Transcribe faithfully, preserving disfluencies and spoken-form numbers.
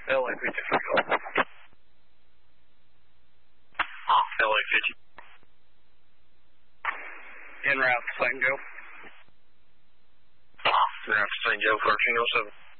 L A fifty-three Golf. L A fifty. En route to Saint Joe. En route to Saint Joe, thirteen oh seven.